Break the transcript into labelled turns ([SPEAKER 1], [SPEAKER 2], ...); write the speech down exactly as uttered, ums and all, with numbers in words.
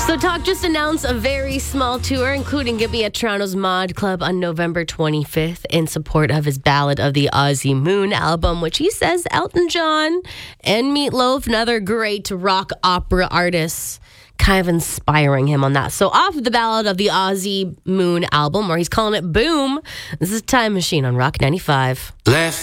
[SPEAKER 1] So Talk just announced a very small tour, including going to be at Toronto's Mod Club on November twenty-fifth in support of his Ballad of the Ozzy Moon album, which he says Elton John and Meatloaf and other great rock opera artists kind of inspiring him on that. So off the Ballad of the Ozzy Moon album, or he's calling it Boom, this is Time Machine on Rock ninety-five.
[SPEAKER 2] Left